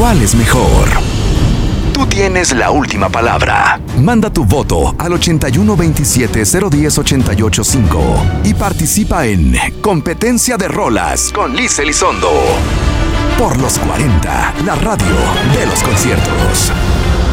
¿Cuál es mejor? Tú tienes la última palabra. Manda tu voto al 8127-010-885 y participa en Competencia de Rolas con Liz Elizondo. Por los 40, la radio de los conciertos.